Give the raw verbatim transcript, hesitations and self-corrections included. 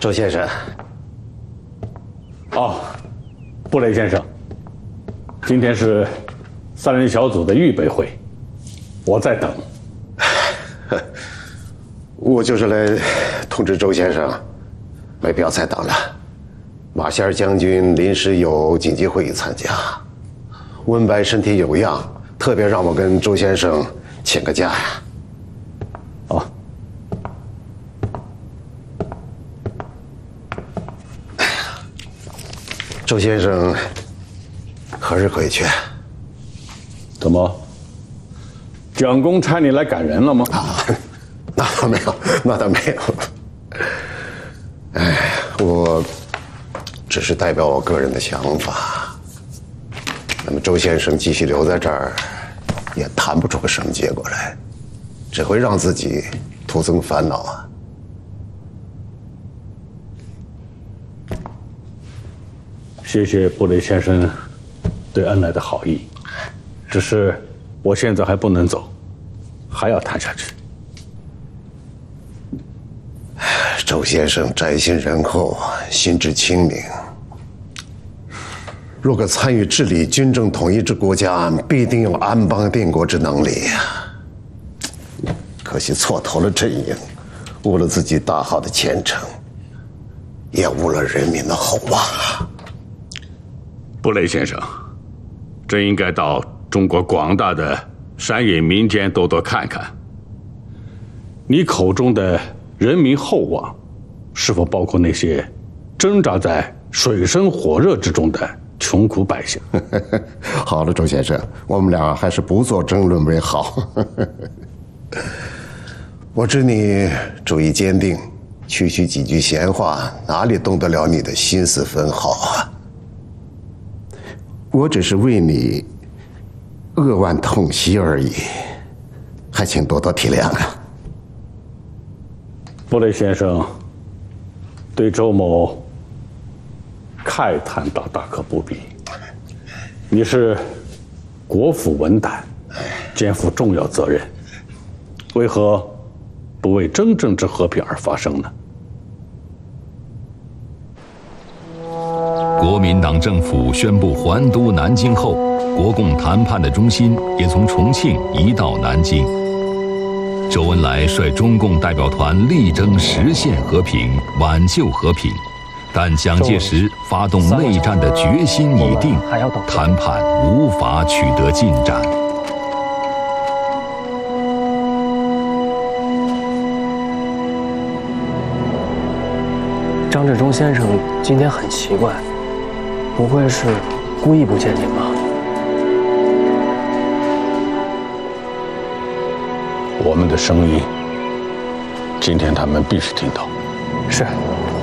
周先生。 哦，布雷先生，今天是三人小组的预备会，我在等。 我就是来通知周先生，没必要再等了。马歇尔将军临时有紧急会议参加，温白身体有恙，特别让我跟周先生请个假呀。 哦。 周先生何日回去？ 怎么？蒋公差你来赶人了吗？ 啊，那倒没有，那倒没有。哎，我只是代表我个人的想法。那么周先生继续留在这儿，也谈不出个什么结果来，只会让自己徒增烦恼啊。 谢谢布雷先生对恩来的好意，只是我现在还不能走，还要谈下去。 周先生宅心仁厚，心智清明。若可参与治理军政统一之国家，必定有安邦定国之能力呀。可惜错投了阵营，误了自己大好的前程，也误了人民的厚望啊。 布雷先生，真应该到中国广大的山野民间多多看看。你口中的人民厚望，是否包括那些挣扎在水深火热之中的穷苦百姓？ 好了，周先生，我们俩还是不做争论为好。我知你主意坚定，区区几句闲话，哪里动得了你的心思分毫啊？我只是为你扼腕痛惜而已，还请多多体谅啊。 布雷先生对周某慨叹倒大可不必。你是国府文胆，肩负重要责任，为何不为真正之和平而发声呢？ 国民党政府宣布还都南京后，国共谈判的中心也从重庆移到南京。周恩来率中共代表团力争实现和平、挽救和平，但蒋介石发动内战的决心已定，谈判无法取得进展。 张治中先生今天很奇怪，不会是故意不见您吧？ 我们的声音，今天他们必须听到。 是。